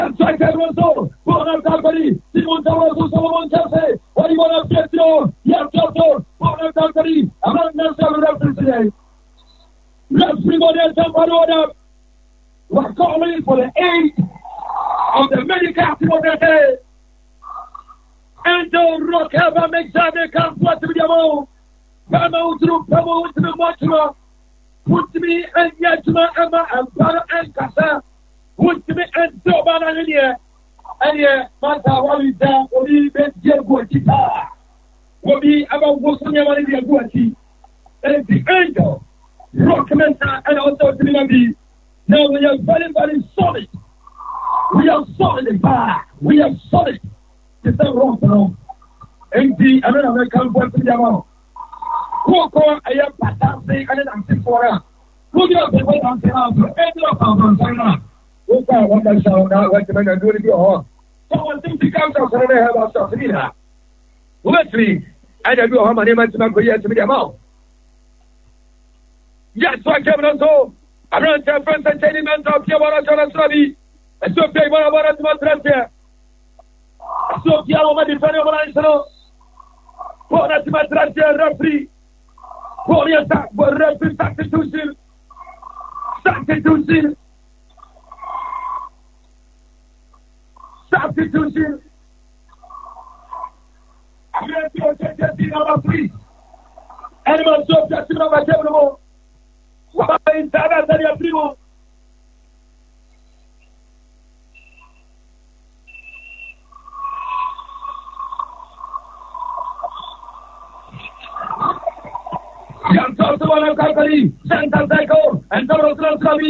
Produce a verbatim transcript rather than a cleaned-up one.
Striker Rosso, buona Calvary, Simon Tavares, Solomon Chelsea, Oliver Pietro, Yertoto, buona Calvary, Amanda Salvador today. Let's bring on the Tamparoda. We're calling for the aid of the medical team of the day. And the rock ever makes that they come to the Yamo. Pamo through Pamo to the Mochma. Put me and Yatuma Emma and Para and Casa. Put me and Dobana in here. And here, Mata Walita will be Benjia Guachita. Will be about Wosunya Maria Guachi. And the angel, Rockmenta, and also Trinity. Now we are very, very solid. We are solid in back. We are solid. It's not wrong, no. And the American voice in the amount. Coco, I am Patansi, and I'm six for her. Who do you have to wait until after? End of our China. Who can want that show now? Wait a minute, do it your someone thinks he comes out and they have us to see that. Let's see. I don't know how many months I'm going to be amount. Yes, so I came on so. I run the first entertainment of Yamara Jonasabi. And so pay one of our Matrassia. So Yama defender of National. For us, Matrassia, referee. For your referee substitution. Substitution. Substitution. Animal so just number seven. What is that? That is primo. Yang satu orang kali, Santa Psycho, and Toros Rabi.